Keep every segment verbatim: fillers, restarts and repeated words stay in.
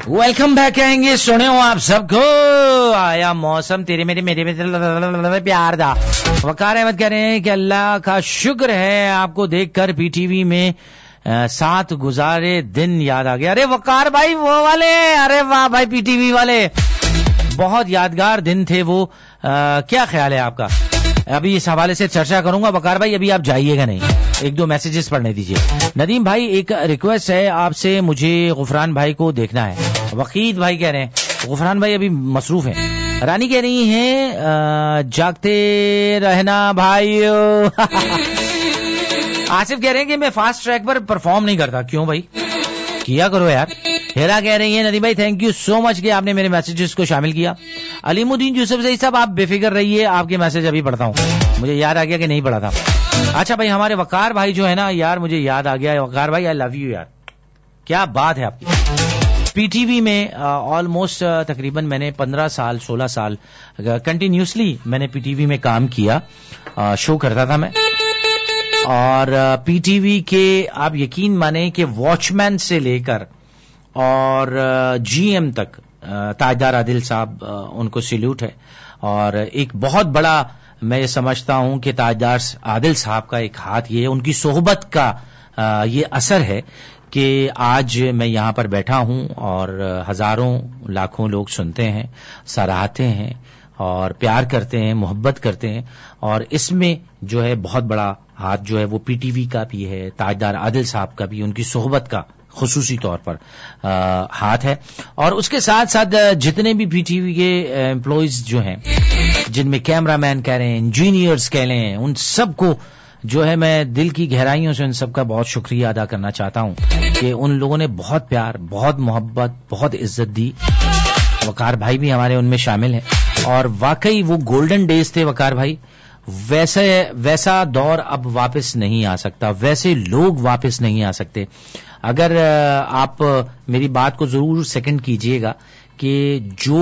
Welcome back कहेंगे सुने हो आप सबको। आया मौसम तेरे मेरे मेरे मेरे प्यार दा। वकार अहमद कह रहे हैं कि अल्लाह का शुक्र है आपको देखकर पीटीवी में साथ गुजारे दिन याद आ गया। अरे वकार भाई वो वाले, अरे वाह भाई पीटीवी वाले, बहुत यादगार दिन थे वो। आ, क्या ख्याल है आपका? अभी इस हवाले से चर्चा करूंगा। वकार भाई अभी आप जाइएगा नहीं, एक दो मैसेजेस पढ़ने दीजिए। नदीम भाई एक रिक्वेस्ट है आपसे, मुझे गुफरान भाई को देखना है। वकीद भाई कह रहे हैं गुफरान भाई अभी मसरूफ हैं। रानी कह रही हैं जागते रहना भाई। आसिफ कह रहे हैं कि मैं फास्ट ट्रैक पर परफॉर्म नहीं करता। क्यों भाई, किया करो यार। हेरा कह रही है नदीम भाई थैंक यू सो मच कि आपने मेरे मैसेजेस को शामिल किया। अलीमुद्दीन यूसुफ सही साहब आप बेफिक्र रहिए, आपके मैसेज अभी पढ़ता हूँ, मुझे याद आ गया कि नहीं पढ़ा था। अच्छा भाई हमारे वकार भाई जो है ना यार, मुझे याद आ गया। वकार भाई आई लव यू यार, क्या बात है आपकी। पीटीवी में ऑलमोस्ट uh, uh, तकरीबन मैंने पंद्रह साल सोलह साल कंटिन्यूसली मैंने पीटीवी में काम किया, uh, शो करता था मैं। और पीटीवी uh, के आप यकीन माने कि वॉचमैन से लेकर और जीएम uh, तक uh, ताजदार आदिल साहब, uh, उनको सैल्यूट है। और एक बहुत बड़ा मैं ये समझता हूं कि ताजदार आदिल साहब का एक हाथ, ये उनकी सोहबत का आ, ये असर है कि आज मैं यहाँ पर बैठा हूं और हजारों लाखों लोग सुनते हैं, सराहते हैं और प्यार करते हैं, मोहब्बत करते हैं। और इसमें जो है बहुत बड़ा हाथ जो है वो पीटीवी का भी है, ताजदार आदिल साहब का भी, उनकी सोहबत का खुसूसी तौर पर आ, हाथ है। और उसके साथ साथ जितने भी पीटीवी के एम्प्लॉइज जो हैं, जिनमें कैमरामैन कह रहे हैं, इंजीनियर्स कह रहे हैं, उन सबको जो है मैं दिल की गहराइयों से उन सबका बहुत शुक्रिया अदा करना चाहता हूं कि उन लोगों ने बहुत प्यार, बहुत मोहब्बत, बहुत इज्जत दी। वकार भाई भी हमारे उनमें शामिल हैं और वाकई वो गोल्डन डेज थे वकार भाई। वैसे वैसा दौर अब वापस नहीं आ सकता, वैसे लोग वापस नहीं आ सकते। अगर आप मेरी बात को जरूर सेकंड कीजिएगा कि जो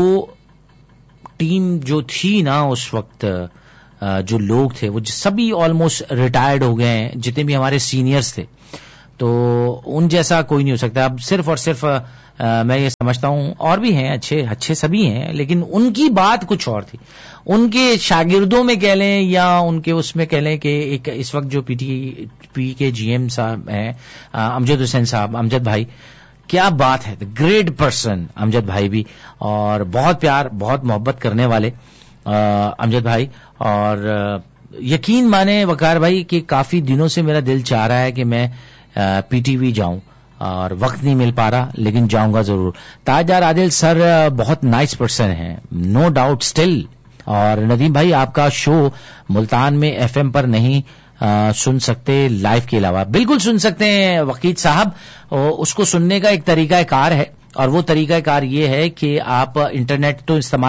टीम जो थी ना उस वक्त, जो लोग थे वो सभी ऑलमोस्ट रिटायर्ड हो गए हैं, जितने भी हमारे सीनियर्स थे, तो उन जैसा कोई नहीं हो सकता। अब सिर्फ और सिर्फ आ, मैं ये समझता हूं, और भी हैं अच्छे अच्छे सभी हैं, लेकिन उनकी बात कुछ और थी। उनके शागिर्दों में कह लें या उनके उसमें कह लें कि एक इस वक्त जो पीटी पी के जीएम साहब हैं अमजद हुसैन साहब, अमजद भाई, क्या बात है, ग्रेट पर्सन अमजद भाई भी, और बहुत प्यार बहुत मोहब्बत करने वाले अमजद भाई। और यकीन माने वकार भाई कि काफी दिनों से मेरा दिल चाह रहा है कि मैं पीटीवी जाऊं और वक्त नहीं मिल पा रहा, लेकिन जाऊंगा जरूर। ताजदार आदिल सर बहुत नाइस पर्सन है, नो डाउट स्टिल। और नदीम भाई आपका शो मुल्तान में एफएम पर नहीं आ, सुन सकते लाइव के अलावा? बिल्कुल सुन सकते हैं वकीद साहब, उसको सुनने का एक तरीका कार है, और वो तरीका कार ये है कि आप इंटरनेट तो इस्तेमाल